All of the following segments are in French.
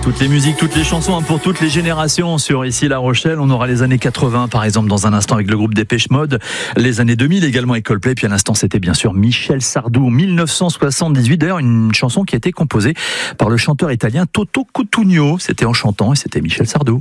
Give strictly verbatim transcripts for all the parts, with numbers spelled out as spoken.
Toutes les musiques, toutes les chansons, hein, pour toutes les générations sur Ici La Rochelle. On aura les années quatre-vingts par exemple dans un instant avec le groupe Dépêche Mode, les années deux mille également avec Coldplay, puis à l'instant c'était bien sûr Michel Sardou, dix-neuf cent soixante-dix-huit, d'ailleurs une chanson qui a été composée par le chanteur italien Toto Cutugno. C'était en chantant et c'était Michel Sardou.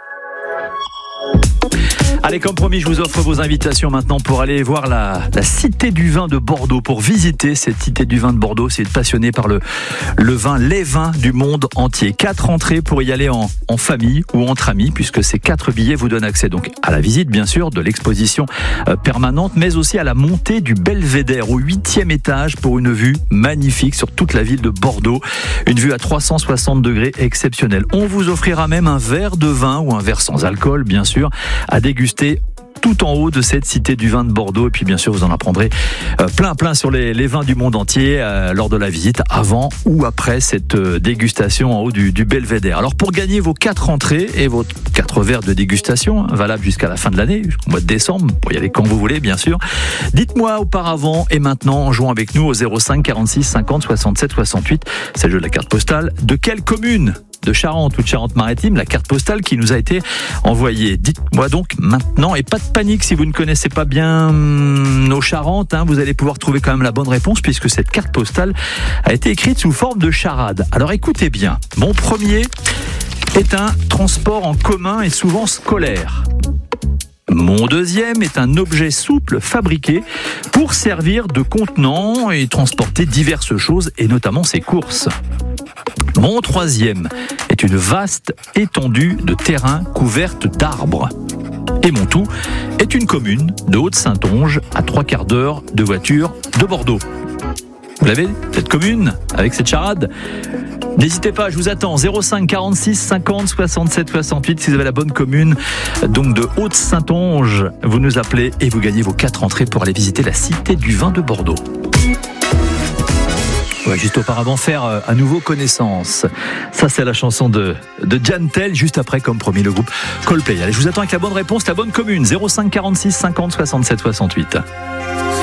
Allez, comme promis, je vous offre vos invitations maintenant pour aller voir la, la Cité du Vin de Bordeaux, pour visiter cette Cité du Vin de Bordeaux. C'est passionné par le, le vin, les vins du monde entier. Quatre entrées pour y aller en, en famille ou entre amis, puisque ces quatre billets vous donnent accès donc à la visite, bien sûr, de l'exposition euh, permanente, mais aussi à la montée du Belvédère au huitième étage pour une vue magnifique sur toute la ville de Bordeaux. Une vue à trois cent soixante degrés exceptionnelle. On vous offrira même un verre de vin ou un verre sans alcool, bien sûr, à déguster tout en haut de cette Cité du Vin de Bordeaux. Et puis bien sûr vous en apprendrez euh, plein plein sur les, les vins du monde entier euh, lors de la visite, avant ou après cette euh, dégustation en haut du, du Belvédère. Alors pour gagner vos quatre entrées et vos quatre verres de dégustation, hein, valables jusqu'à la fin de l'année, jusqu'au mois de décembre, pour y aller quand vous voulez bien sûr, dites-moi auparavant et maintenant en jouant avec nous au zéro cinq quarante-six cinquante soixante-sept soixante-huit, c'est le jeu de la carte postale, de quelle commune de Charente ou de Charente-Maritime, la carte postale qui nous a été envoyée. Dites-moi donc maintenant, et pas de panique si vous ne connaissez pas bien nos Charentes, hein, vous allez pouvoir trouver quand même la bonne réponse puisque cette carte postale a été écrite sous forme de charade. Alors écoutez bien, mon premier est un transport en commun et souvent scolaire. Mon deuxième est un objet souple fabriqué pour servir de contenant et transporter diverses choses et notamment ses courses. Mon troisième est une vaste étendue de terrain couverte d'arbres. Et mon tout est une commune de Haute-Saintonge à trois quarts d'heure de voiture de Bordeaux. Vous l'avez, cette commune, avec cette charade ? N'hésitez pas, je vous attends, zéro cinq quarante-six cinquante soixante-sept soixante-huit, si vous avez la bonne commune, donc de Haute-Saintonge, vous nous appelez et vous gagnez vos quatre entrées pour aller visiter la Cité du Vin de Bordeaux. Ouais, juste auparavant, faire euh, à nouveau connaissance. Ça, c'est la chanson de, de Jan Tell, juste après, comme promis, le groupe Coldplay. Allez, je vous attends avec la bonne réponse, la bonne commune, zéro cinq quarante-six cinquante soixante-sept soixante-huit.